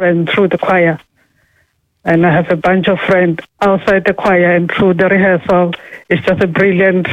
friends through the choir. And I have a bunch of friends outside the choir and through the rehearsal. It's just a brilliant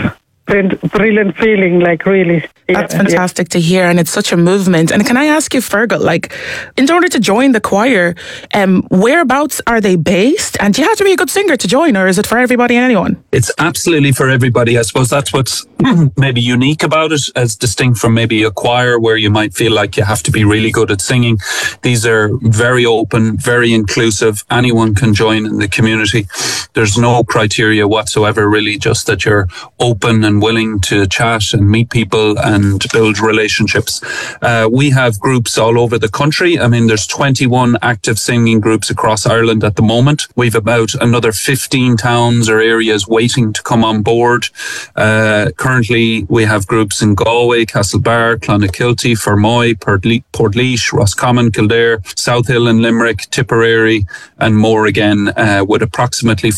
feeling, like really. That's fantastic to hear, and it's such a movement. And can I ask you, Fergal, like, in order to join the choir, whereabouts are they based? And do you have to be a good singer to join, or is it for everybody and anyone? It's absolutely for everybody. I suppose that's what's maybe unique about it, as distinct from maybe a choir where you might feel like you have to be really good at singing. These are very open, very inclusive. Anyone can join in the community. There's no criteria whatsoever, really, just that you're open and willing to chat and meet people and build relationships. We have groups all over the country. I mean, there's 21 active singing groups across Ireland at the moment. We've about another 15 towns or areas waiting to come on board. Currently, we have groups in Galway, Castlebar, Clonakilty, Fermoy, Portlaoise, Roscommon, Kildare, Southill and Limerick, Tipperary, and more again, with approximately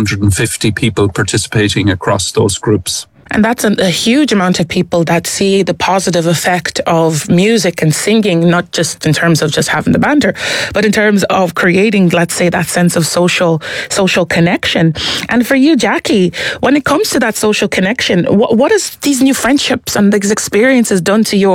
450 people participating across those groups. And that's a huge amount of people that see the positive effect of music and singing, not just in terms of just having the banter, but in terms of creating, let's say, that sense of social connection. And for you, Jackie, when it comes to that social connection, what has these new friendships and these experiences done to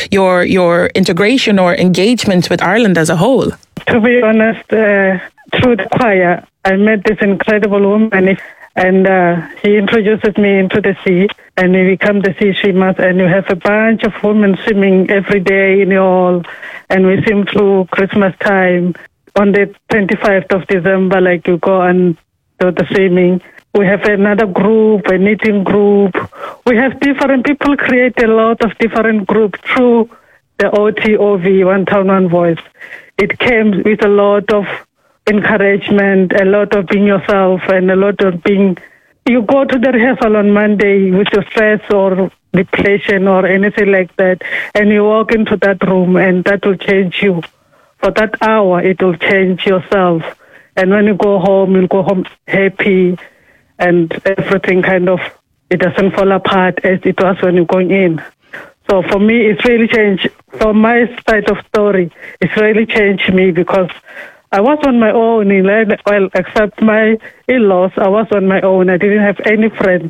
your integration or engagement with Ireland as a whole? To be honest, through the choir, I met this incredible woman. And he introduces me into the sea, and we become the sea swimmers, and you have a bunch of women swimming every day in the hall, and we swim through Christmas time. On the 25th of December, like, you go and do the swimming. We have another group, a knitting group. We have different people create a lot of different groups through the OTOV, One Town, One Voice. It came with a lot of encouragement, a lot of being yourself, and a lot of being... You go to the rehearsal on Monday with your stress or depression or anything like that, and you walk into that room, and that will change you. For that hour, it will change yourself. And when you go home, you'll go home happy, and everything kind of, it doesn't fall apart as it was when you're going in. So for me, it's really changed. From my side of story, it's really changed me, because I was on my own, well, except my in-laws, I was on my own. I didn't have any friends.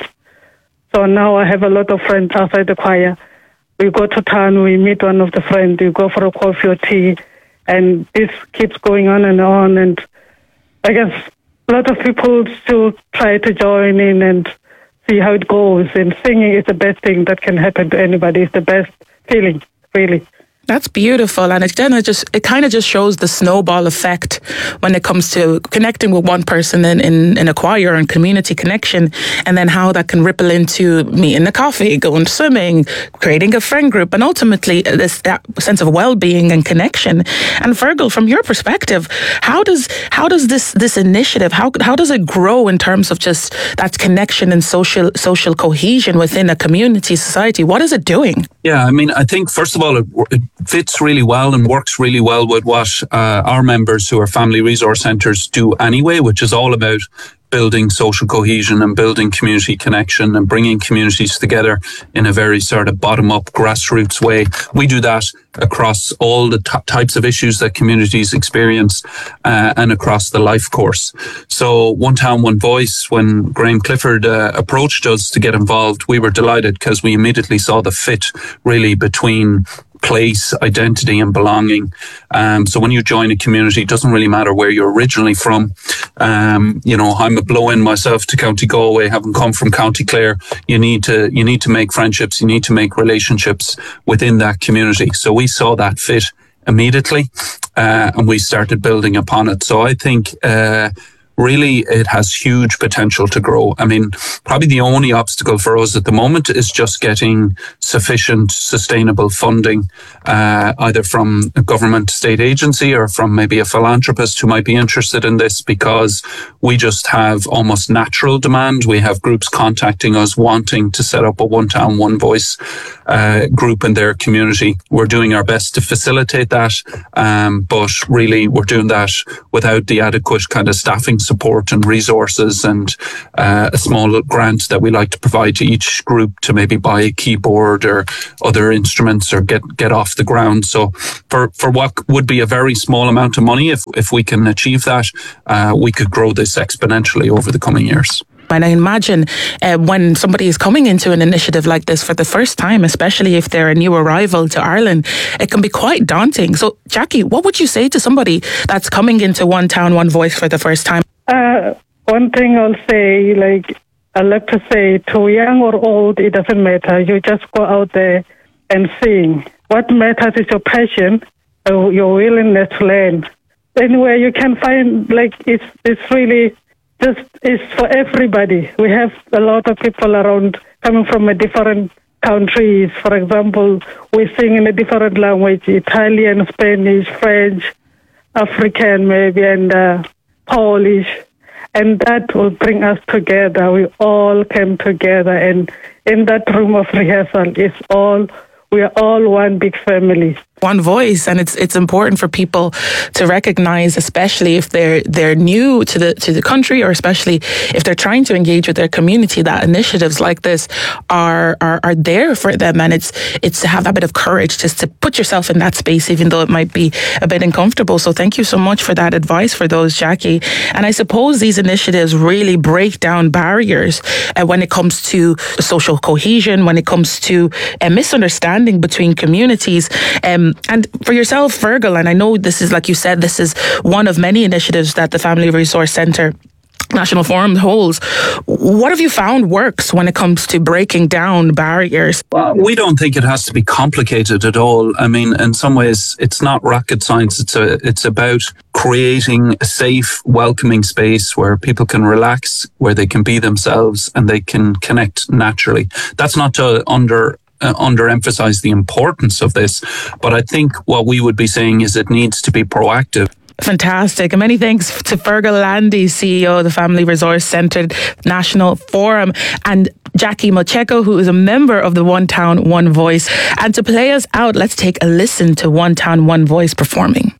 So now I have a lot of friends outside the choir. We go to town, we meet one of the friends, we go for a coffee or tea, and this keeps going on. And I guess a lot of people still try to join in and see how it goes. And singing is the best thing that can happen to anybody. It's the best feeling, really. That's beautiful, and it kind of just shows the snowball effect when it comes to connecting with one person in a choir and community connection, and then how that can ripple into meeting a coffee, going swimming, creating a friend group, and ultimately that sense of well-being and connection. And Fergal, from your perspective, how does this initiative, how does it grow in terms of just that connection and social cohesion within a community, society? What is it doing? Yeah, I mean, I think first of all, it fits really well and works really well with what our members who are family resource centres do anyway, which is all about building social cohesion and building community connection and bringing communities together in a very sort of bottom-up grassroots way. We do that across all the types of issues that communities experience and across the life course. So One Town, One Voice, when Graham Clifford approached us to get involved, we were delighted because we immediately saw the fit really between place, identity and belonging. So when you join a community, it doesn't really matter where you're originally from. I'm a blow-in myself to County Galway, having come from County Clare. You need to make friendships, you need to make relationships within that community. So we saw that fit immediately and we started building upon it. So I think really it has huge potential to grow. I mean, probably the only obstacle for us at the moment is just getting sufficient sustainable funding, either from a government state agency or from maybe a philanthropist who might be interested in this, because we just have almost natural demand. We have groups contacting us wanting to set up a One Town, One Voice group in their community. We're doing our best to facilitate that, but really we're doing that without the adequate kind of staffing support and resources and a small grant that we like to provide to each group to maybe buy a keyboard or other instruments or get off the ground. So for what would be a very small amount of money, if we can achieve that, we could grow this exponentially over the coming years. And I imagine when somebody is coming into an initiative like this for the first time, especially if they're a new arrival to Ireland, it can be quite daunting. So, Jackie, what would you say to somebody that's coming into One Town, One Voice for the first time? One thing I'll say, I like to say, to young or old, it doesn't matter. You just go out there and sing. What matters is your passion, your willingness to learn. Anywhere you can find, it's really... it's for everybody. We have a lot of people around coming from different countries. For example, we sing in a different language, Italian, Spanish, French, African maybe, and Polish. And that will bring us together. We all came together. And in that room of rehearsal, we are all one big family. One voice, and it's important for people to recognize, especially if they're new to the country, or especially if they're trying to engage with their community, that initiatives like this are there for them, and it's to have that bit of courage just to put yourself in that space, even though it might be a bit uncomfortable. So thank you so much for that advice for those, Jackie. And I suppose these initiatives really break down barriers when it comes to social cohesion, when it comes to a misunderstanding between communities. And for yourself, Virgil, and I know this is, like you said, this is one of many initiatives that the Family Resource Centre National Forum holds. What have you found works when it comes to breaking down barriers? Well, we don't think it has to be complicated at all. I mean, in some ways, it's not rocket science. It's about creating a safe, welcoming space where people can relax, where they can be themselves, and they can connect naturally. That's not to underemphasize the importance of this, but I think what we would be saying is it needs to be proactive. Fantastic. And many thanks to Virgil Landy, CEO of the Family Resource Centre National Forum, and Jackie Mocheco, who is a member of the One Town, One Voice. And to play us out, let's take a listen to One Town, One Voice performing.